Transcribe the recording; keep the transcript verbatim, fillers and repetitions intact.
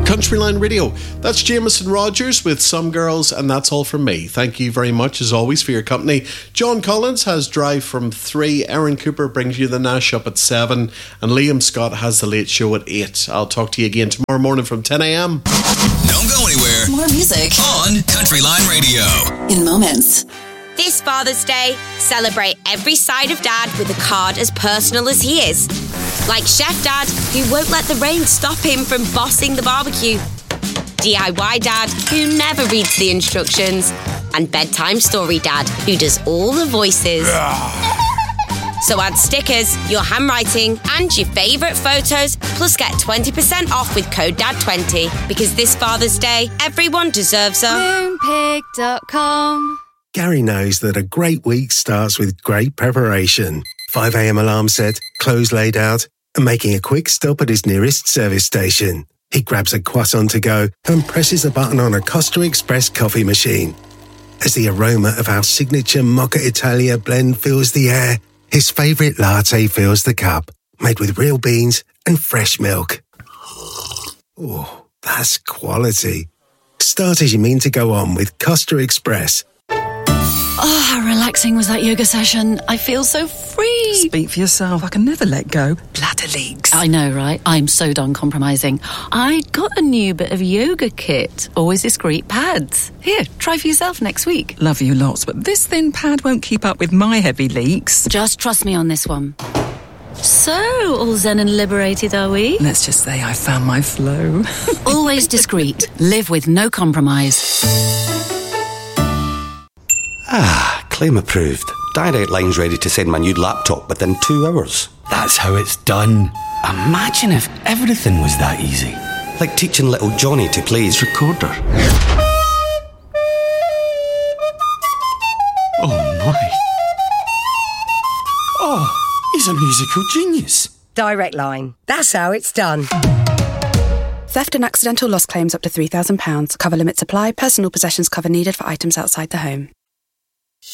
Countryline Radio. That's Jameson Rogers with Some Girls, and that's all from me. Thank you very much, as always, for your company. John Collins has Drive from three. Aaron Cooper brings you the Nash up at seven. And Liam Scott has the Late Show at eight. I'll talk to you again tomorrow morning from ten a.m. Don't go anywhere. More music on Countryline Radio. In moments. This Father's Day, celebrate every side of Dad with a card as personal as he is. Like Chef Dad, who won't let the rain stop him from bossing the barbecue. D I Y Dad, who never reads the instructions. And Bedtime Story Dad, who does all the voices. So add stickers, your handwriting, and your favourite photos, plus get twenty percent off with code dad twenty. Because this Father's Day, everyone deserves a moonpig dot com. Gary knows that a great week starts with great preparation. five a.m. alarm set, clothes laid out, and making a quick stop at his nearest service station. He grabs a croissant to go and presses a button on a Costa Express coffee machine. As the aroma of our signature Mocha Italia blend fills the air, his favourite latte fills the cup, made with real beans and fresh milk. Oh, that's quality. Start as you mean to go on with Costa Express. Oh, how relaxing was that yoga session. I feel so free. Speak for yourself. I can never let go. Bladder leaks. I know, right? I'm so done compromising. I got a new bit of yoga kit. Always discreet pads. Here, try for yourself next week. Love you lots, but this thin pad won't keep up with my heavy leaks. Just trust me on this one. So, all zen and liberated, are we? Let's just say I found my flow. Always discreet. Live with no compromise. Ah, claim approved. Direct Line's ready to send my new laptop within two hours. That's how it's done. Imagine if everything was that easy. Like teaching little Johnny to play his recorder. Oh my. Oh, he's a musical genius. Direct Line. That's how it's done. Theft and accidental loss claims up to three thousand pounds. Cover limits apply. Personal possessions cover needed for items outside the home.